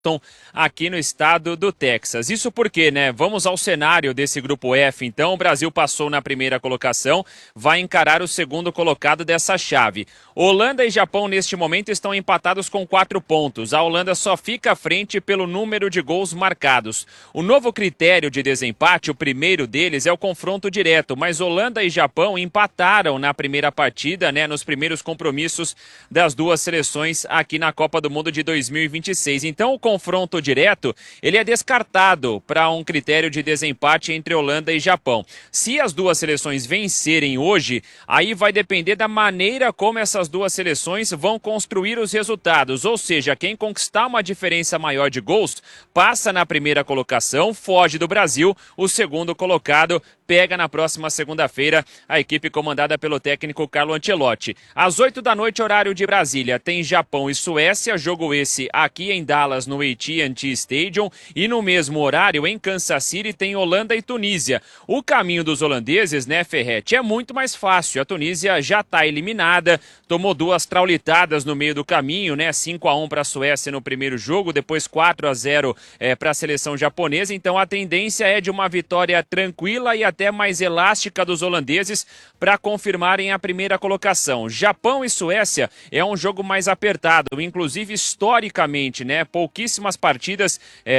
aqui no estado do Texas. Isso porque, né? Vamos ao cenário desse grupo F, então. O Brasil passou na primeira colocação, vai encarar o segundo colocado dessa chave. Holanda e Japão, neste momento, estão empatados com 4 pontos. A Holanda só fica à frente pelo número de gols marcados. O novo critério de desempate, o primeiro deles, é o confronto direto, mas Holanda e Japão empataram na primeira partida, né? Nos primeiros compromissos das duas seleções aqui na Copa do Mundo de 2026. Então, o confronto direto, ele é descartado para um critério de desempate entre Holanda e Japão. Se as duas seleções vencerem hoje, aí vai depender da maneira como essas duas seleções vão construir os resultados, ou seja, quem conquistar uma diferença maior de gols, passa na primeira colocação, foge do Brasil, o segundo colocado pega na próxima segunda-feira a equipe comandada pelo técnico Carlo Ancelotti. Às 8 da noite, horário de Brasília, tem Japão e Suécia, jogo esse aqui em Dallas, no AT&T Stadium, e no mesmo horário, em Kansas City, tem Holanda e Tunísia. O caminho dos holandeses, né, Ferretti, é muito mais fácil. A Tunísia já está eliminada, tomou 2 traulitadas no meio do caminho, né, 5-1 para a Suécia no primeiro jogo, depois 4-0 para a seleção japonesa, então a tendência é de uma vitória tranquila e até mais elástica dos holandeses para confirmarem a primeira colocação. Japão e Suécia é um jogo mais apertado, inclusive historicamente, né? Pouquíssimas partidas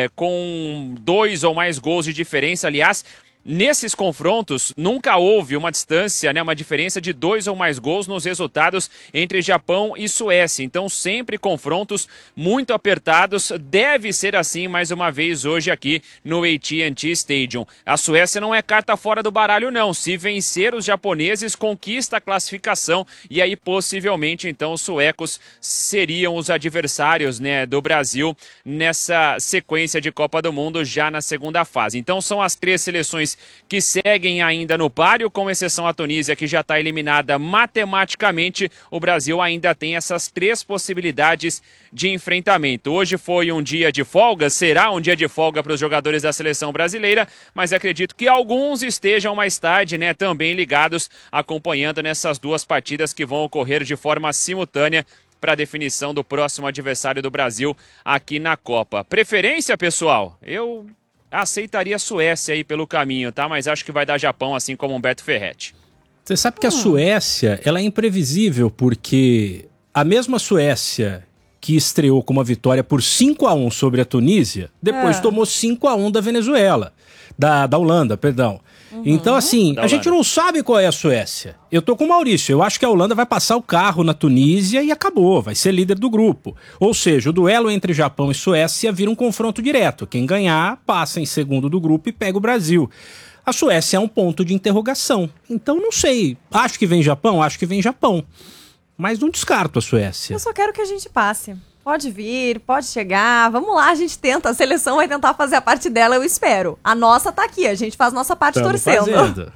com 2 ou mais gols de diferença. Aliás, nesses confrontos, nunca houve uma distância, né, uma diferença de 2 ou mais gols nos resultados entre Japão e Suécia. Então, sempre confrontos muito apertados. Deve ser assim, mais uma vez, hoje aqui no AT&T Stadium. A Suécia não é carta fora do baralho, não. Se vencer os japoneses, conquista a classificação. E aí, possivelmente, então, os suecos seriam os adversários, né, do Brasil nessa sequência de Copa do Mundo já na segunda fase. Então, são as 3 seleções que seguem ainda no páreo, com exceção a Tunísia, que já está eliminada matematicamente. O Brasil ainda tem essas 3 possibilidades de enfrentamento. Hoje foi um dia de folga, será um dia de folga para os jogadores da seleção brasileira, mas acredito que alguns estejam mais tarde, né, também ligados, acompanhando nessas 2 partidas que vão ocorrer de forma simultânea para a definição do próximo adversário do Brasil aqui na Copa. Preferência, pessoal? Eu aceitaria a Suécia aí pelo caminho, tá? Mas acho que vai dar Japão, assim como Humberto Ferretti. Você sabe que a Suécia, ela é imprevisível, porque a mesma Suécia que estreou com uma vitória por 5-1 sobre a Tunísia, depois tomou 5-1 da Venezuela, da Holanda, perdão. Então, assim, a gente não sabe qual é a Suécia. Eu tô com o Maurício, eu acho que a Holanda vai passar o carro na Tunísia e acabou, vai ser líder do grupo. Ou seja, o duelo entre Japão e Suécia vira um confronto direto. Quem ganhar, passa em segundo do grupo e pega o Brasil. A Suécia é um ponto de interrogação. Então, não sei. Acho que vem Japão? Acho que vem Japão. Mas não descarto a Suécia. Eu só quero que a gente passe. Pode vir, pode chegar, vamos lá, a gente tenta, a seleção vai tentar fazer a parte dela, eu espero. A nossa tá aqui, a gente faz nossa parte torcendo. Fazendo.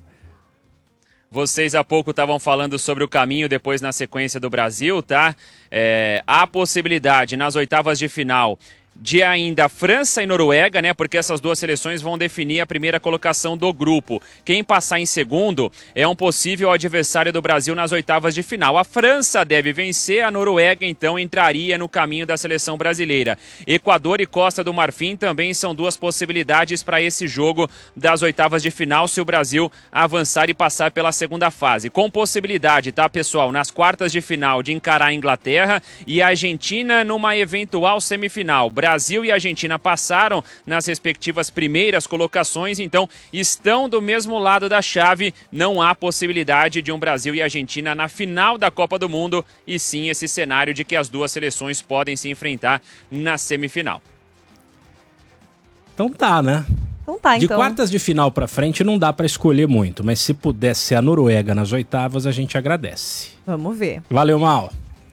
Vocês há pouco estavam falando sobre o caminho depois na sequência do Brasil, tá? Há possibilidade nas oitavas de final de ainda França e Noruega, né? Porque essas 2 seleções vão definir a primeira colocação do grupo. Quem passar em segundo é um possível adversário do Brasil nas oitavas de final. A França deve vencer, a Noruega então entraria no caminho da seleção brasileira. Equador e Costa do Marfim também são 2 possibilidades para esse jogo das oitavas de final, se o Brasil avançar e passar pela segunda fase. Com possibilidade, tá, pessoal, nas quartas de final de encarar a Inglaterra e a Argentina numa eventual semifinal. Brasil e Argentina passaram nas respectivas primeiras colocações, então estão do mesmo lado da chave. Não há possibilidade de um Brasil e Argentina na final da Copa do Mundo, e sim esse cenário de que as 2 seleções podem se enfrentar na semifinal. Então tá, né? Então tá, De então. quartas de final pra frente não dá pra escolher muito, mas se pudesse ser a Noruega nas oitavas, a gente agradece. Vamos ver. Valeu, Mal.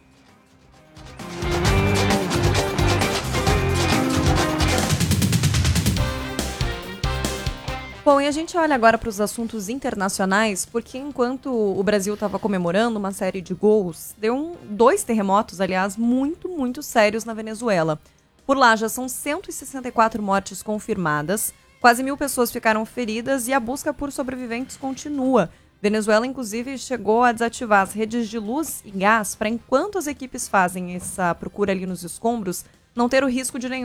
Bom, e a gente olha agora para os assuntos internacionais, porque enquanto o Brasil estava comemorando uma série de gols, deu 2 terremotos, aliás, muito sérios na Venezuela. Por lá já são 164 mortes confirmadas, quase 1.000 pessoas ficaram feridas e a busca por sobreviventes continua. Venezuela, inclusive, chegou a desativar as redes de luz e gás para, enquanto as equipes fazem essa procura ali nos escombros, não ter o risco de nenhum